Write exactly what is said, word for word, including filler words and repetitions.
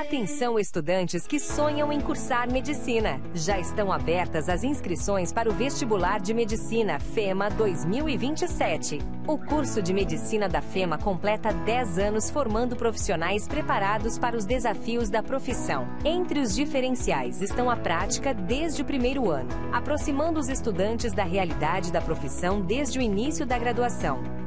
Atenção, estudantes que sonham em cursar medicina. Já estão abertas as inscrições para o vestibular de medicina FEMA dois mil e vinte e sete. O curso de medicina da FEMA completa dez anos formando profissionais preparados para os desafios da profissão. Entre os diferenciais estão a prática desde o primeiro ano, aproximando os estudantes da realidade da profissão desde o início da graduação.